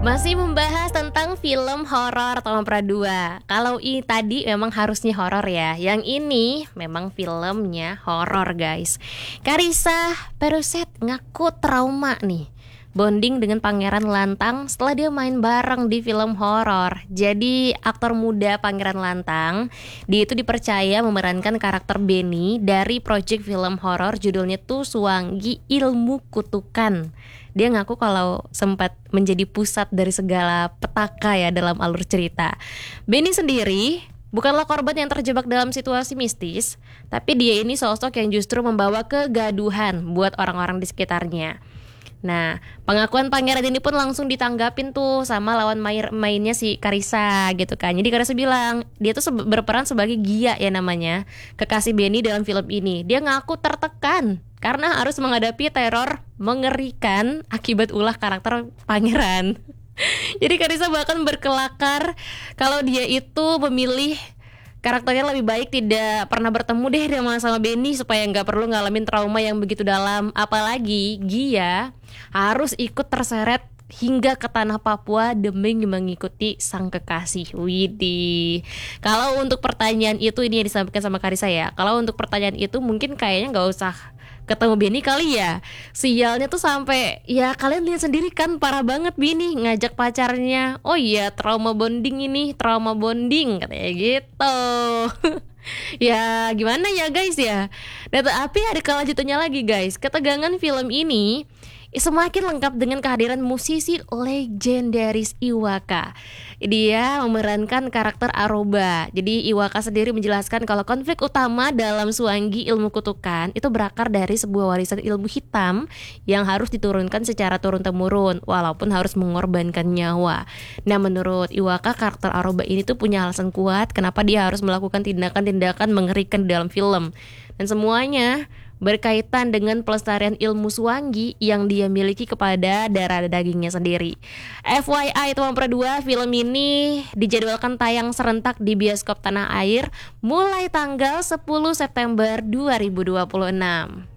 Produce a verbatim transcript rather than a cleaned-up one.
Masih membahas tentang film horor Taman Pradua. Kalau ini tadi memang harusnya horor ya. Yang ini memang filmnya horor, guys. Carissa Peruset ngaku trauma nih bonding dengan Pangeran Lantang setelah dia main bareng di film horor. Jadi aktor muda Pangeran Lantang, dia itu dipercaya memerankan karakter Benny dari proyek film horor judulnya tuh Suwangi Ilmu Kutukan. Dia ngaku kalau sempat menjadi pusat dari segala petaka ya dalam alur cerita. Benny sendiri bukanlah korban yang terjebak dalam situasi mistis, tapi dia ini sosok yang justru membawa kegaduhan buat orang-orang di sekitarnya. Nah, pengakuan pangeran ini pun langsung ditanggapin tuh sama lawan main mainnya si Carissa gitu kan. Jadi Carissa bilang dia tuh sebe- berperan sebagai Gia ya namanya, kekasih Benny dalam film ini. Dia ngaku tertekan karena harus menghadapi teror mengerikan akibat ulah karakter pangeran. Jadi Carissa bahkan berkelakar kalau dia itu memilih karakternya lebih baik tidak pernah bertemu deh sama sama Benny supaya nggak perlu ngalamin trauma yang begitu dalam. Apalagi Gia harus ikut terseret hingga ke tanah Papua demi mengikuti sang kekasih. Widih. Kalau untuk pertanyaan itu ini yang disampaikan sama Carissa ya. Kalau untuk pertanyaan itu mungkin kayaknya nggak usah ketemu Benny kali ya. Sialnya tuh sampai ya kalian lihat sendiri kan, parah banget Benny ngajak pacarnya. Oh iya, trauma bonding ini, trauma bonding katanya gitu. Ya gimana ya guys ya. Dan tapi ada kelanjutannya lagi guys. Ketegangan film ini semakin lengkap dengan kehadiran musisi legendaris Iwaka. Dia memerankan karakter Aroba. Jadi Iwaka sendiri menjelaskan kalau konflik utama dalam Suwangi Ilmu Kutukan itu berakar dari sebuah warisan ilmu hitam yang harus diturunkan secara turun-temurun walaupun harus mengorbankan nyawa. Nah, menurut Iwaka, karakter Aroba ini tuh punya alasan kuat kenapa dia harus melakukan tindakan-tindakan mengerikan di dalam film. Dan semuanya berkaitan dengan pelestarian ilmu Suwangi yang dia miliki kepada darah dagingnya sendiri. F Y I Taman Pradua, film ini dijadwalkan tayang serentak di bioskop tanah air mulai tanggal sepuluh September dua ribu dua puluh enam.